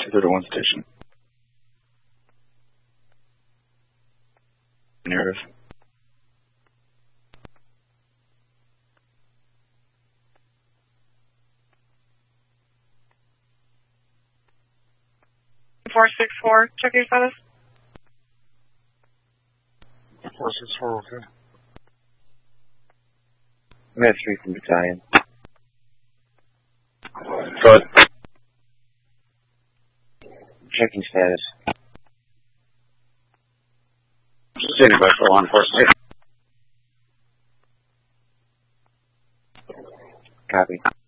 231 station. Narrative. Check your status. 464, okay. I'm at 3 from battalion. Good. Checking status. Standing by for law enforcement. Copy.